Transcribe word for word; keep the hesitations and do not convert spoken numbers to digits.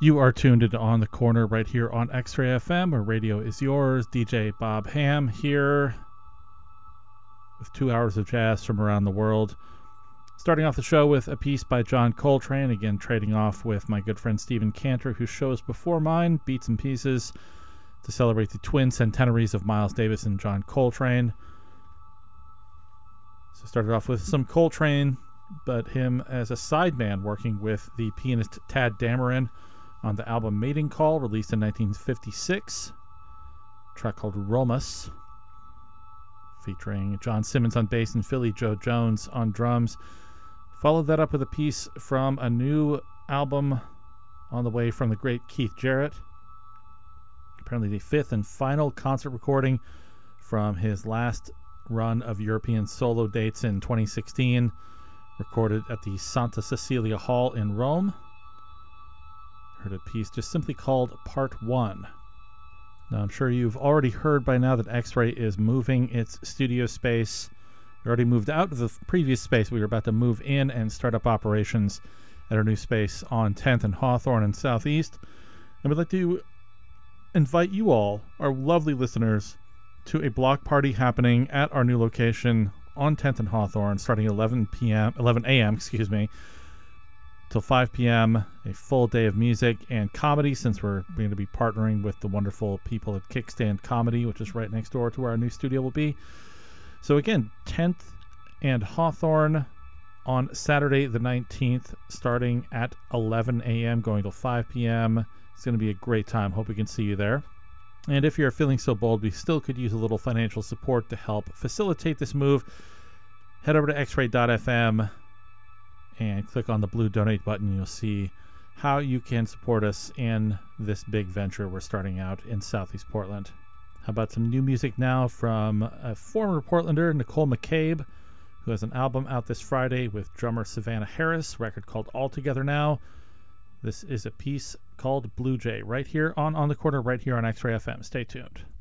You are tuned into On the Corner right here on X-Ray F M, where radio is yours. D J Bob Ham here with two hours of jazz from around the world. Starting off the show with a piece by John Coltrane, again trading off with my good friend Stephen Cantor, whose show is before mine, Beats and Pieces, to celebrate the twin centenaries of Miles Davis and John Coltrane. So started off with some Coltrane, but him as a sideman working with the pianist Tad Dameron on the album Mating Call, released in nineteen fifty-six. A track called Romus, featuring John Simmons on bass and Philly Joe Jones on drums. Followed that up with a piece from a new album on the way from the great Keith Jarrett. Apparently the fifth and final concert recording from his last run of European solo dates in twenty sixteen, recorded at the Santa Cecilia Hall in Rome. Heard a piece just simply called Part one. Now, I'm sure you've already heard by now that X-Ray is moving its studio space. We already moved out of the previous space. We were about to move in and start up operations at our new space on tenth and Hawthorne in Southeast. And we'd like to invite you all, our lovely listeners, to a block party happening at our new location on tenth and Hawthorne, starting at eleven p.m., eleven a.m., excuse me, till five p.m., a full day of music and comedy, since we're going to be partnering with the wonderful people at Kickstand Comedy, which is right next door to where our new studio will be. So again, tenth and Hawthorne on Saturday the nineteenth, starting at eleven a.m., going till five p.m. It's going to be a great time. Hope we can see you there. And if you're feeling so bold, we still could use a little financial support to help facilitate this move. Head over to x ray dot f m and click on the blue donate button. You'll see how you can support us in this big venture we're starting out in Southeast Portland. How about some new music now from a former Portlander, Nicole McCabe, who has an album out this Friday with drummer Savannah Harris, record called All Together Now. This is a piece called Blue Jay, right here on On the Corner, right here on X-Ray F M. Stay tuned.